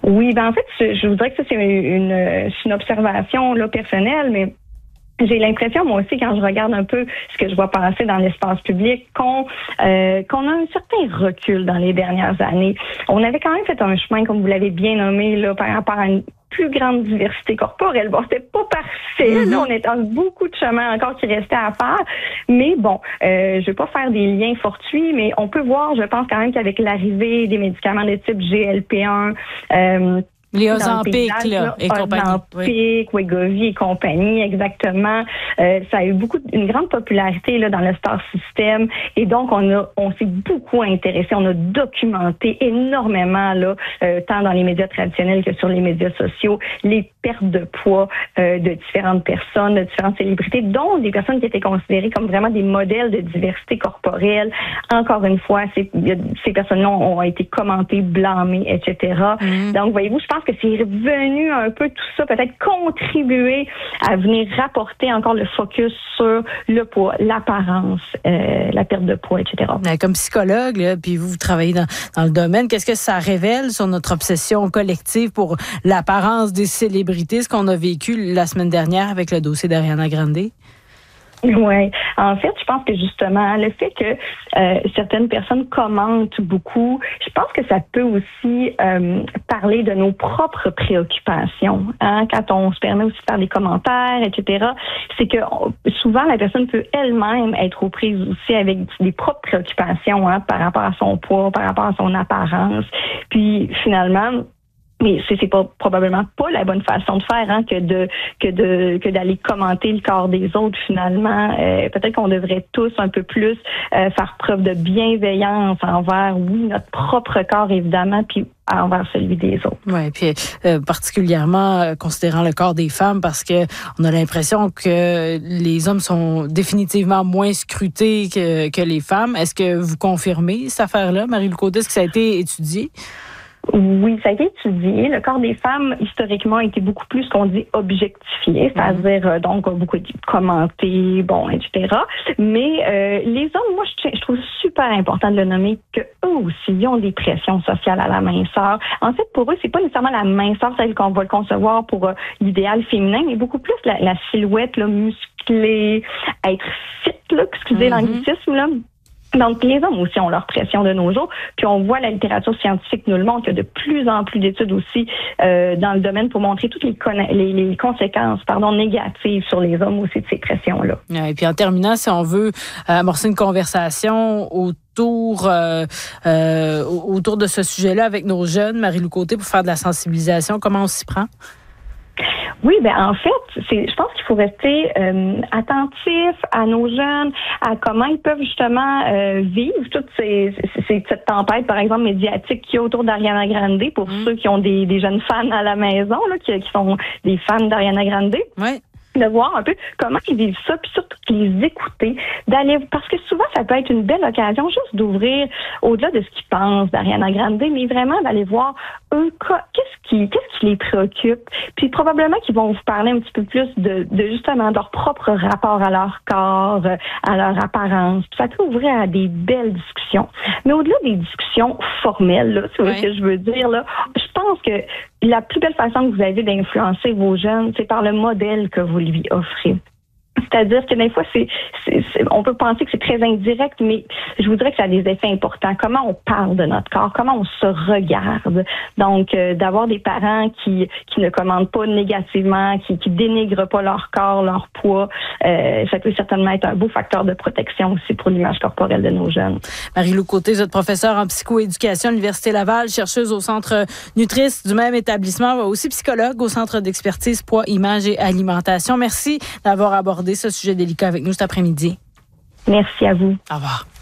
Oui, en fait, je voudrais que ça, c'est une observation là, personnelle, mais j'ai l'impression, moi aussi, quand je regarde un peu ce que je vois passer dans l'espace public, qu'on a un certain recul dans les dernières années. On avait quand même fait un chemin, comme vous l'avez bien nommé, là, par rapport à une plus grande diversité corporelle. Bon, c'était pas parfait. Là, on est dans beaucoup de chemin encore qui restait à faire. Mais bon, je vais pas faire des liens fortuits, mais on peut voir, je pense quand même qu'avec l'arrivée des médicaments de type GLP-1, les Ozempic, là, et compagnie. Ozempic, Wegovy et compagnie, exactement. Ça a eu une grande popularité là dans le star system, et donc on s'est beaucoup intéressé, on a documenté énormément là, tant dans les médias traditionnels que sur les médias sociaux, les pertes de poids de différentes personnes, de différentes célébrités, dont des personnes qui étaient considérées comme vraiment des modèles de diversité corporelle. Encore une fois, ces personnes-là ont été commentées, blâmées, etc. Donc, voyez-vous, je pense que c'est revenu un peu tout ça, peut-être contribuer à venir rapporter encore le focus sur le poids, l'apparence, la perte de poids, etc. Comme psychologue, là, puis vous travaillez dans le domaine, qu'est-ce que ça révèle sur notre obsession collective pour l'apparence des célébrités, ce qu'on a vécu la semaine dernière avec le dossier d'Ariana Grande? Oui. En fait, je pense que justement, le fait que certaines personnes commentent beaucoup, je pense que ça peut aussi parler de nos propres préoccupations. Hein? Quand on se permet aussi de faire des commentaires, etc., c'est que souvent, la personne peut elle-même être aux prises aussi avec des propres préoccupations par rapport à son poids, par rapport à son apparence. Puis finalement, mais c'est probablement pas la bonne façon de faire que d'aller commenter le corps des autres finalement. Peut-être qu'on devrait tous un peu plus faire preuve de bienveillance envers notre propre corps évidemment, puis envers celui des autres. Oui, puis particulièrement considérant le corps des femmes, parce que on a l'impression que les hommes sont définitivement moins scrutés que les femmes. Est-ce que vous confirmez cette affaire-là, Marie-Lou Côté? Est-ce que ça a été étudié? Oui, ça a été étudié. Le corps des femmes, historiquement, a été beaucoup plus, qu'on dit, objectifié, c'est-à-dire, donc, beaucoup été commenté, bon, etc. Mais les hommes, moi, je trouve super important de le nommer, que eux aussi, ils ont des pressions sociales à la minceur. En fait, pour eux, c'est pas nécessairement la minceur, celle qu'on va le concevoir pour l'idéal féminin, mais beaucoup plus la silhouette, là, musclée, être fit, là, excusez l'anglicisme, là. Donc, les hommes aussi ont leur pression de nos jours. Puis, on voit la littérature scientifique nous le montre, qu'il y a de plus en plus d'études aussi dans le domaine pour montrer toutes les conséquences négatives sur les hommes aussi de ces pressions-là. Et puis, en terminant, si on veut amorcer une conversation autour de ce sujet-là avec nos jeunes, Marie-Lou Côté, pour faire de la sensibilisation, comment on s'y prend? Oui, en fait, je pense qu'il faut rester attentif à nos jeunes, à comment ils peuvent justement vivre toute cette tempête, par exemple, médiatique qu'il y a autour d'Ariana Grande, pour ceux qui ont des jeunes fans à la maison, là, qui sont des fans d'Ariana Grande. Oui. De voir un peu comment ils vivent ça, puis surtout de les écouter, parce que souvent, ça peut être une belle occasion juste d'ouvrir au-delà de ce qu'ils pensent d'Ariana Grande, mais vraiment d'aller voir eux, qu'est-ce qui les préoccupe, puis probablement qu'ils vont vous parler un petit peu plus de justement leur propre rapport à leur corps, à leur apparence, puis ça peut ouvrir à des belles discussions. Mais au-delà des discussions formelles, là, c'est ce que je veux dire, là, je pense que la plus belle façon que vous avez d'influencer vos jeunes, c'est par le modèle que vous lui offrez. C'est-à-dire que des fois, on peut penser que c'est très indirect, mais je voudrais que ça a des effets importants. Comment on parle de notre corps, comment on se regarde. Donc, d'avoir des parents qui ne commentent pas négativement, qui dénigrent pas leur corps, leur poids, ça peut certainement être un beau facteur de protection aussi pour l'image corporelle de nos jeunes. Marie-Lou Côté, vous êtes professeure en psychoéducation à l'Université Laval, chercheuse au Centre Nutris du même établissement, aussi psychologue au Centre d'expertise poids, image et alimentation. Merci d'avoir abordé ce sujet délicat avec nous cet après-midi. Merci à vous. Au revoir.